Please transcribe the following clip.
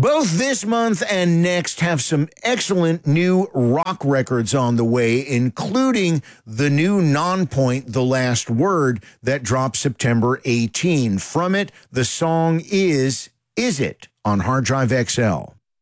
Both this month and next have some excellent new rock records on the way, including the new Nonpoint, The Last Word, that drops September 18. From it, the song is It on Hard Drive XL.